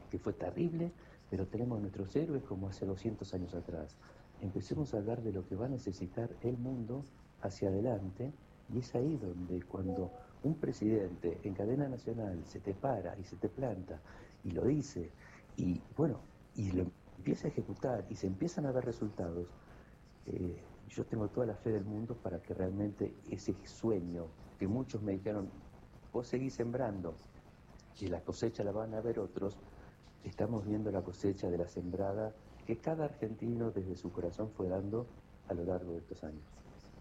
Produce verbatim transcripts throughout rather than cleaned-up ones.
que fue terrible, pero tenemos nuestros héroes como hace doscientos años atrás. Empecemos a hablar de lo que va a necesitar el mundo hacia adelante, y es ahí donde cuando un presidente en cadena nacional se te para y se te planta y lo dice, y bueno, y lo empieza a ejecutar y se empiezan a ver resultados, eh, yo tengo toda la fe del mundo para que realmente ese sueño que muchos me dijeron, vos seguís sembrando y la cosecha la van a ver otros, estamos viendo la cosecha de la sembrada que cada argentino desde su corazón fue dando a lo largo de estos años.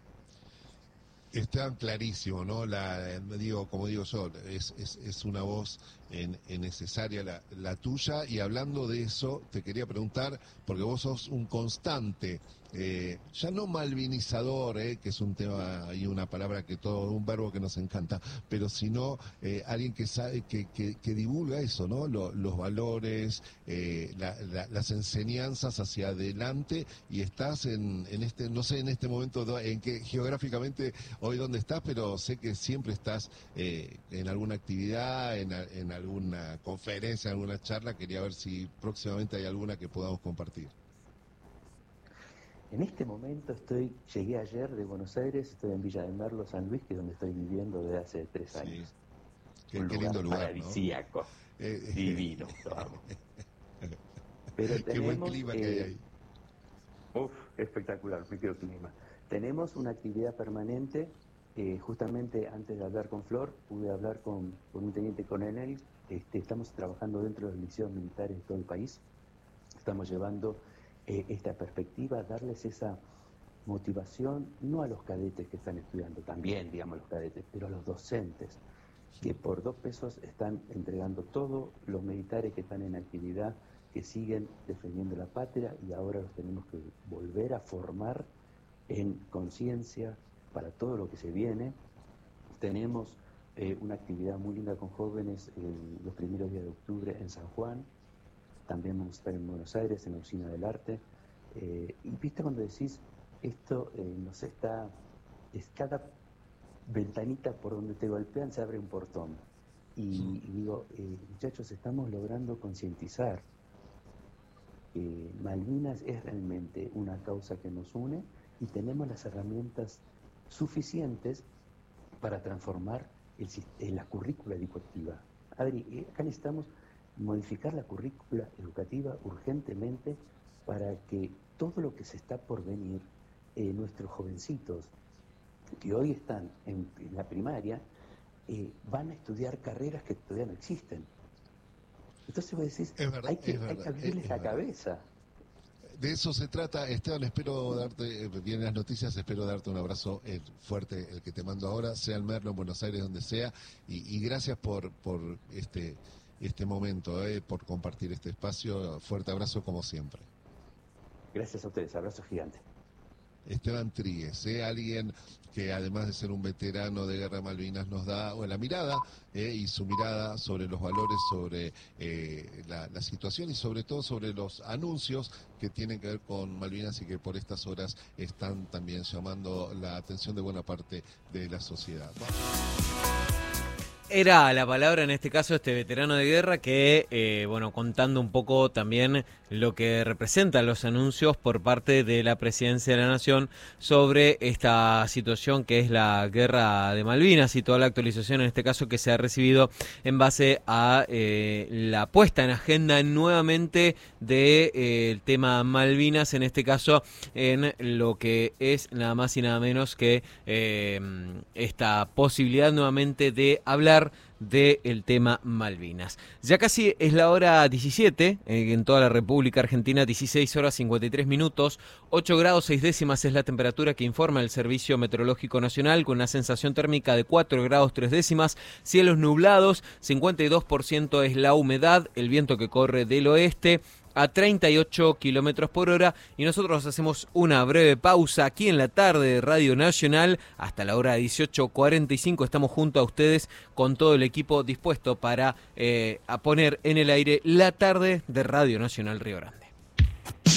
Está clarísimo, ¿no? La, digo, como digo yo, es, es, es una voz en, en necesaria la, la tuya, y hablando de eso, te quería preguntar, porque vos sos un constante, eh, ya no malvinizador, eh, que es un tema y una palabra que todo, un verbo que nos encanta, pero sino eh, alguien que sabe, que, que, que divulga eso, ¿no? Lo, los valores, eh, la, la, las enseñanzas hacia adelante, y estás en, en este, no sé en este momento en que geográficamente hoy dónde estás, pero sé que siempre estás eh, en alguna actividad, en, en alguna conferencia, en alguna charla. Quería ver si próximamente hay alguna que podamos compartir. En este momento estoy, llegué ayer de Buenos Aires, estoy en Villa de Merlo, San Luis, que es donde estoy viviendo desde hace tres años. Sí. Qué, un qué lugar lindo lugar, paradisíaco, ¿no? Eh, divino, lo amo. Pero tenemos, qué buen clima eh, que hay ahí. Uf, espectacular, microclima. Tenemos una actividad permanente, eh, justamente antes de hablar con Flor, pude hablar con, con un teniente coronel. Este, estamos trabajando dentro de los liceos militares de todo el país, estamos llevando eh, esta perspectiva, darles esa motivación, no a los cadetes que están estudiando, también digamos los cadetes, pero a los docentes, que por dos pesos están entregando todo, los militares que están en actividad, que siguen defendiendo la patria, y ahora los tenemos que volver a formar en conciencia para todo lo que se viene. Tenemos eh, una actividad muy linda con jóvenes en los primeros días de octubre en San Juan, también vamos a estar en Buenos Aires, en la Usina del Arte, eh, y viste cuando decís, esto eh, nos está, es cada ventanita por donde te golpean se abre un portón, y, y digo, eh, muchachos, estamos logrando concientizar. Eh, Malvinas es realmente una causa que nos une, y tenemos las herramientas suficientes para transformar el, el, la currícula educativa. Adri, acá necesitamos modificar la currícula educativa urgentemente para que todo lo que se está por venir, eh, nuestros jovencitos que hoy están en, en la primaria, eh, van a estudiar carreras que todavía no existen. Entonces vos decís, es verdad, hay, que, es verdad, hay que abrirles es, la es cabeza. De eso se trata, Esteban. Espero darte, vienen las noticias, espero darte un abrazo eh, fuerte, el que te mando ahora, sea en Merlo, en Buenos Aires, donde sea, y, y gracias por, por este, este momento, eh, por compartir este espacio. Fuerte abrazo como siempre. Gracias a ustedes, abrazo gigante. Esteban Tríguez, ¿eh? Alguien que además de ser un veterano de Guerra de Malvinas nos da bueno, la mirada ¿eh? y su mirada sobre los valores, sobre eh, la, la situación y sobre todo sobre los anuncios que tienen que ver con Malvinas y que por estas horas están también llamando la atención de buena parte de la sociedad. Era la palabra en este caso este veterano de guerra que, eh, bueno, contando un poco también lo que representan los anuncios por parte de la Presidencia de la Nación sobre esta situación que es la Guerra de Malvinas y toda la actualización en este caso que se ha recibido en base a eh, la puesta en agenda nuevamente del de, eh, tema Malvinas, en este caso en lo que es nada más y nada menos que eh, esta posibilidad nuevamente de hablar del tema Malvinas. Ya casi es la hora diecisiete, eh, en toda la República Argentina, dieciséis horas cincuenta y tres minutos, ocho grados seis décimas es la temperatura que informa el Servicio Meteorológico Nacional, con una sensación térmica de cuatro grados tres décimas, cielos nublados, cincuenta y dos por ciento es la humedad, el viento que corre del oeste a treinta y ocho kilómetros por hora, y nosotros hacemos una breve pausa aquí en la tarde de Radio Nacional hasta la hora dieciocho cuarenta y cinco. Estamos junto a ustedes con todo el equipo dispuesto para eh, a poner en el aire la tarde de Radio Nacional Río Grande.